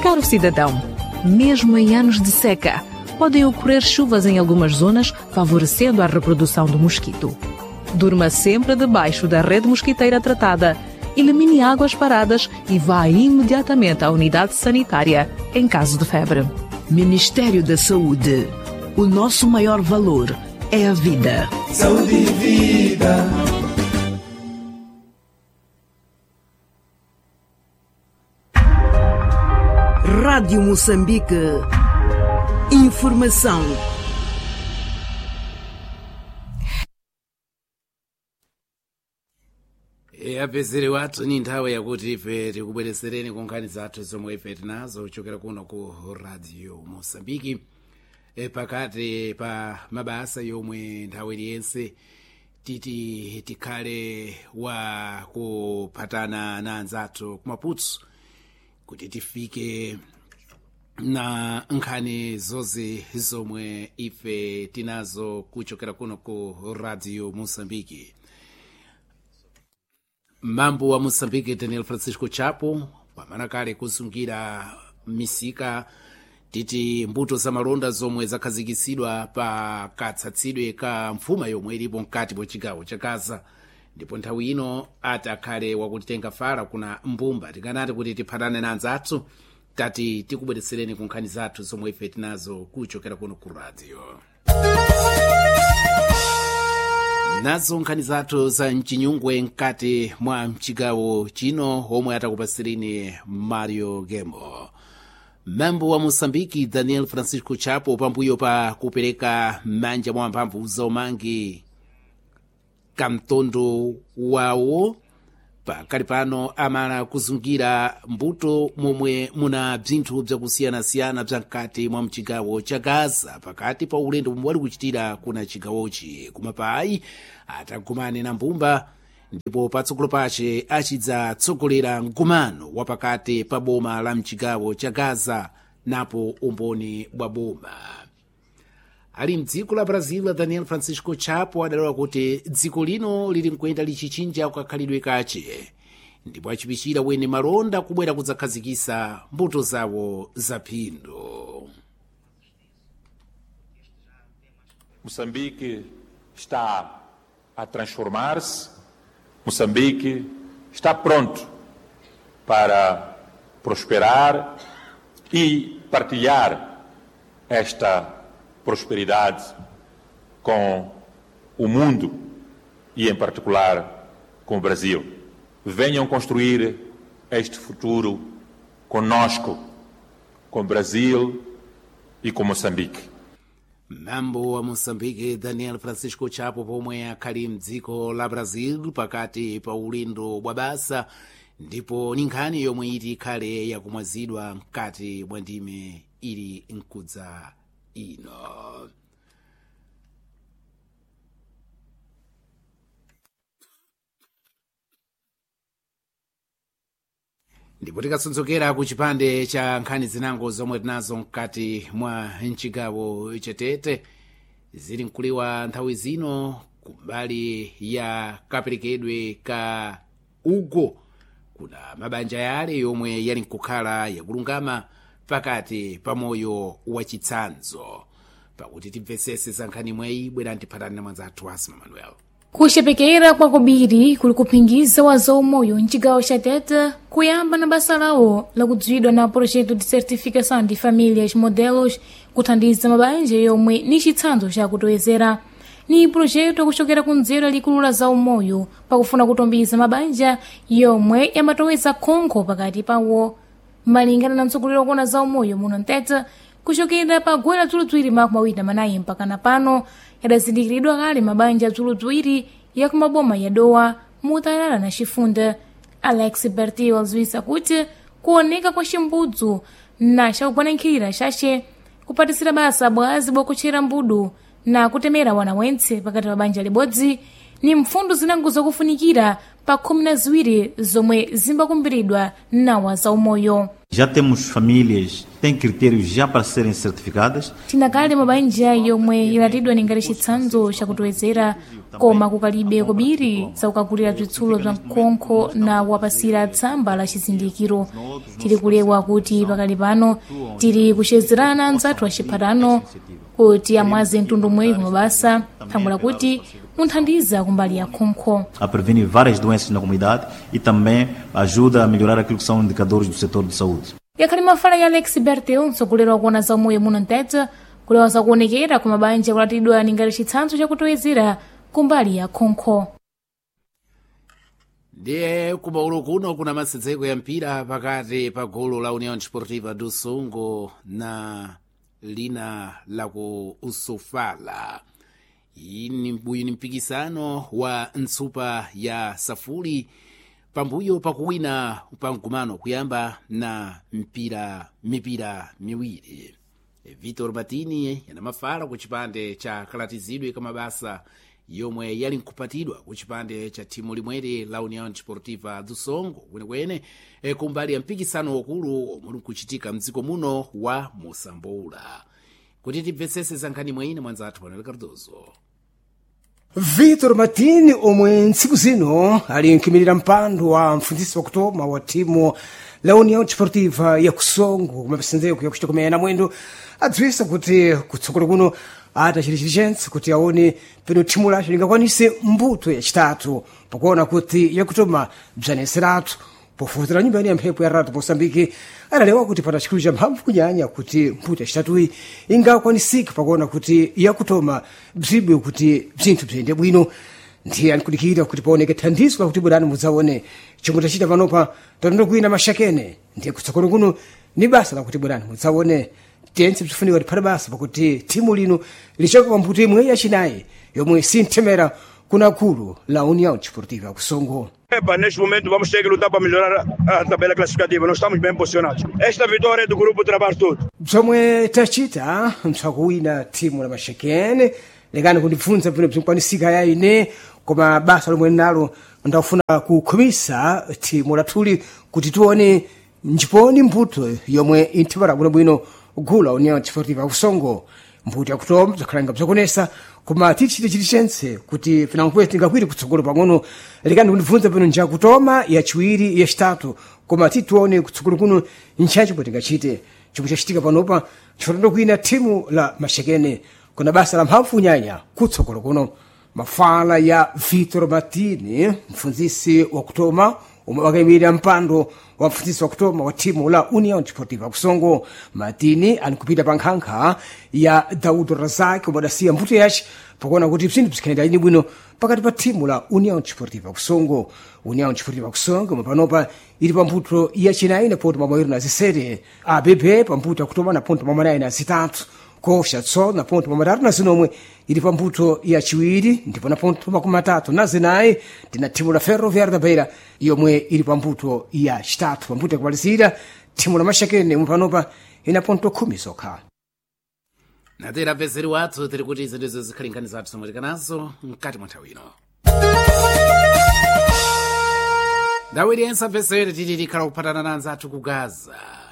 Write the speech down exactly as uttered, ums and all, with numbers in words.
Caro cidadão, mesmo em anos de seca, podem ocorrer chuvas em algumas zonas, favorecendo a reprodução do mosquito. Durma sempre debaixo da rede mosquiteira tratada, elimine águas paradas e vá imediatamente à unidade sanitária em caso de febre. Ministério da Saúde. O nosso maior valor é a vida. Saúde e vida. Rádio Moçambique. Informação. yapezere wathu ni nthawi yakuti ife tikubweretsereni kunkhani zathu zomwe ife tinazo kuchokera kuno ku radio Mosambiki e pakati pa mabasa yomwe nthawi iliyense titi tikhale wa kuphatana na anzathu kumaputso kuti tifike na nkhani zozi zomwe ife tinazo kuchokera kuno ku radio Mosambiki. Mambo wa Moçambique Daniel Francisco Chapo wamanakale kusungira misika titi mbuto za malonda zomwe zakhazikisidwa pa katsatsidwe ka mfuma yomwe ilipo mkati mwa chigawo cha Gaza, ndipo nthawi ino atakhale wakutitenga fala kuna mbumba tikanati kuti tiphatane na anzathu tati tikubweretsereni kunkhani zathu zomwe ife tinazo kuchokera kuno ku radio. Nazo nkhani zathu za mchinyungwe mkati mwa mchigawo chino omwe atakupasirini Mario Gembo. Mambo wa Moçambique Daniel Francisco Chapo pambuyo pa kupereka manja mwa mphamvu zaumangi kamtondo wawo pakali pano amala kuzungira mbuto momwe muna bzinthu bzakusiyanasiyana bzamkati mwa mchigawo cha Gaza pakati pa ulendo momwe wali kuchitira kuna chigawochi kumapayi atagumane na mbumba, ndipo patsogolo pace achidzatsogolera mgumano wapakati pa boma la mchigawo cha Gaza napo umboni bwa boma. Ali mdziko la Brazil Daniel Francisco Chapo adalola kuti dziko lino lili mkwenda lichichinja kukakhalidwe kace, ndipo achipichira wene malonda kubwera kudzakhazikisa mbuto zawo za phindu. Moçambique está a transformar-se. Moçambique está pronto para prosperar e partilhar esta prosperidade com o mundo e, em particular, com o Brasil. Venham construir este futuro conosco, com o Brasil e com Moçambique. Mambo wa Moçambique Daniel Francisco Chapo pomwe akhali mdziko la Brazil pakati pa ulindo bwa basa, ndipo ni nkhani yomwe iti ikhale yakumwazidwa mkati mwa ndime ili nkudza ino. Ndipo tikasonzokera ku chipande cha nkhani zinango zomwe tinazo mkati mwa mchigawo cha Tete zili mkuliwa nthawi zino kumbali ya kaperekedwe ka ugo kuna mabanja yale yomwe yali nkukhala yakulungama pakati pa moyo wa chitsanzo. Pakuti timvesese za nkhani mweyi bwera ntiphatani na mwanzathu Asma Manuel. Kuchepekera kwa kobiri kuli kuphingiza wa zaumoyo mchigawo cha Tete kuyamba na basa lawo lakudziwidwa na projeto de certificação de famílias modelos kuthandiza mabanja yomwe ni chitsanzo chakutoyezera. Ni projeto kuchokera ku nzeru likulu la zaumoyo pakufuna kutombiza mabanja yomwe yamatoweza khonkho pakati pawo. Malingana na mtsogoleri kuona zaumoyo muno Tete kuchokera pa gwera dzuludzwiri makumi awiri na manayi mpaka na pano yadazindikiridwa kale mabanja dzuludzwiri ya kumaboma ya Dowa, Mutarara na Chifunda. Alex Bertio aziwisa kuti kuoneka kwa chimbudzu na chakugwanankhirira chace kupatisira basa bwazi bokutchera mbudu na kutemera wana wentse pakati pa banja libodzi ni mfundo zinango zokufunikira pa khumi na ziwiri zomwe zimbakumbiridwa nawa zaumoyo. Já temos famílias têm critérios já para serem certificadas. tinakale mabanja yomwe ilatidwa ningati chitsanzo chakutowezera koma kukalibe kobiri zakukagulira bzitsulo bza mkonkho na wapasira tsamba la chizindikiro. tiri kulewa kuti pakali pano tiri kuchezerana nzathu wa chiphatano kuti amwaze mtundu mweyi kumabasa phamwe lakuti munthandiza kumbali ya khonkho. A prevenir várias doenças na comunidade e também ajuda a melhorar aquilo que são indicadores do setor de saúde. yakhali mafala ya Alex Bertel mtsogoleri wakuona za umoyo muno mtedza kulewa zakuonekera kwa mabanja kulatidwa ningati chitsanzo chakutowezera kumbali ya khonkho. ndiye kumaulo kuno kuna masedzeko ya mpira pakati pa golo la União Desportiva do Songo na lina la ku Usofala. uyu ni mpikisano wa nsupa ya Safuli pambuyo pakuwina pamgumano kuyamba na mpira mipira miwiri. Vitor Batini yana mafala ku chipande cha kalatizidwe kamabasa yomwe yali nkupatidwa ku chipande cha timu limweri la União Desportiva do Songo kwenekwene e, kumbali ya mpikisano wakulu omwe kuchitika mdziko muno wa Mosambola. Kuti tibvesese zankhani mwene mwanzathu Manuel Cardozo. Vitor Martini omwe ntsiku zino ali nkimirira mpando wa mfundzisi wakutoma wa timu la União Desportiva ya Kusongo kumapesenzeko ya kuchita kumenya na mwendo adziwisa kuti kutsogolo kuno ata chili chilichentsi kuti aone peno timu lacho lingakwanise mbuto yachitatu pakuona kuti yakutoma bzaneseratu pofutira nyumba ya mphepo ya Radio Moçambique adalewa kuti pata chikulu cha mphamvu kunyanya kuti mbuto yachitatuyi ingakwanisike pakuona kuti yakutoma bzibwe kuti bzinthu bziyende bwino. ndiye anikudikira kuti paoneke thandizo kuti bwerani mudzaone chomwe tachita panopa tatondo kuina mashakene ndiye kutsogolo kuno ni basa lakuti bwerani mudzaone tense bzifunika kuti phata basa pakuti timu lino lichoka pa mbuto imwe yachinayi yomwe sinthemera kuna gulu la União Desportiva Kusongo. Epa, neste momento vamos ter que lutar para melhorar a tabela classificativa. Nós estamos bem posicionados. Esta vitória é do grupo Trabalho Todo. Bzomwe tachita mtsakuwina timu la mashakene lekani kundibvunza pino bzinkwanisika yaine koma basa lomwe nalo ndafuna kukhomisa timu lathuli kuti tione njiponi mbuto yomwe inthipata bwinobwino gulu la União Desportiva Kusongo. mbuto yakutoma bzakhalanga bzakonesa koma tichite chilichentse kuti finankwetu tingakwire kutsogolo pang'ono lekani kundibvunza pano njakutoma yachiwiri yachitatu koma titione kutsogolo kuno nchachipo tingachite chomwe chachitika panopa chifotando kuina timu la mashakene kuna basa la mphamvu nyanya kutsogolo kuno. Mafala ya Vitor Martini mfunzisi wa kutoma omwe wakayimirira mpando wa mfunzisi wa kutoma wa timu la União Desportiva Kusongo. Martini anikupita pa nkhankha ya Daudo Razak omwe adasiya mbuto yace pakuona kuti bzinthu bzikhalira ini bwino pakati pa timu la União Desportiva Kusongo. União Desportiva Kusongo omwe panopa ili pa mbuto yachinayi na ponto mamawiri na zisere. A B B pa mbuto yakutoma na ponto mamanayi na zitatu. Kosha tso na ponto mamatatu na zinomwe ili pa mbuto ya chiwiri ndipo na ponto makumi matatu na zinayi tina timu la Ferroviário da Beira yomwe ili pa mbuto ya chitatu. Pa mbuto yakumalizira timu la mashakene omwe panopa ina ponto khumi zokha. natera apezeri wathu tiri kuti izi ndizo zikhalinkhani zathu zomwe tikanazo mkati mwa nthawi ino. ndawo iliyense apezeri titi tikhala kuphatana na anzathu ku Gaza.